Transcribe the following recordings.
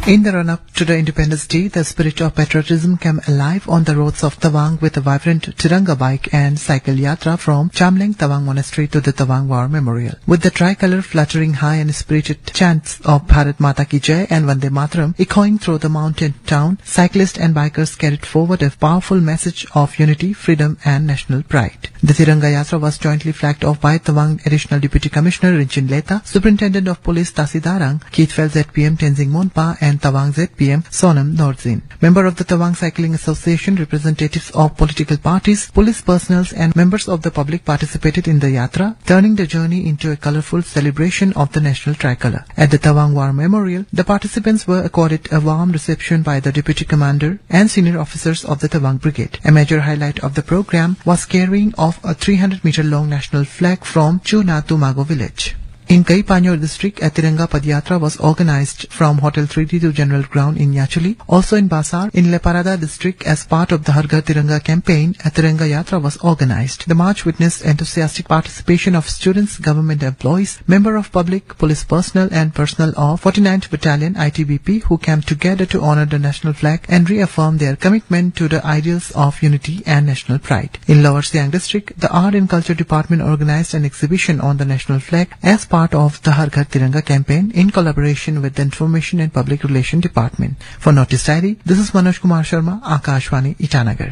In the run-up to the Independence Day, the spirit of patriotism came alive on the roads of Tawang with a vibrant Tiranga bike and cycle yatra from Chamling Tawang Monastery to the Tawang War Memorial. With the tricolour fluttering high and spirited chants of Bharat Mata Ki Jai and Vande Mataram echoing through the mountain town, cyclists and bikers carried forward a powerful message of unity, freedom and national pride. The Tiranga Yatra was jointly flagged off by Tawang Additional Deputy Commissioner Rinchin Leta, Superintendent of Police Tasidarang, Keithfell ZPM Tenzing Monpa and Tawang ZPM Sonam Norzin. Member of the Tawang Cycling Association, representatives of political parties, police personnel and members of the public participated in the yatra, turning the journey into a colourful celebration of the national tricolour. At the Tawang War Memorial, the participants were accorded a warm reception by the Deputy Commander and senior officers of the Tawang Brigade. A major highlight of the programme was carrying of a 300-metre long national flag from Chuna to Mago village. In Kaipanyor district, a Tiranga Padyatra was organized from Hotel 3D to General Ground in Yachuli. Also in Basar, in Leparada district, as part of the Har Ghar Tiranga campaign, a Tiranga Yatra was organized. The march witnessed enthusiastic participation of students, government employees, member of public, police personnel and personnel of 49th Battalion ITBP who came together to honor the national flag and reaffirm their commitment to the ideals of unity and national pride. In Lower Siang district, the Art and Culture Department organized an exhibition on the national flag as part of the Har Ghar Tiranga campaign in collaboration with the Information and Public Relations Department. For Notice Diary, this is Manoj Kumar Sharma, Akashvani, Itanagar.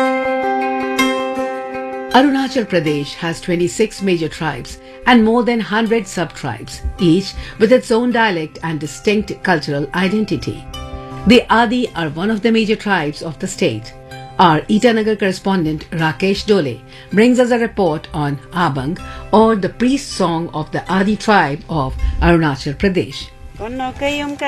Arunachal Pradesh has 26 major tribes and more than 100 sub-tribes, each with its own dialect and distinct cultural identity. The Adi are one of the major tribes of the state. Our Itanagar correspondent Rakesh Dole brings us a report on Abang, or the priest song of the Adi tribe of Arunachal Pradesh.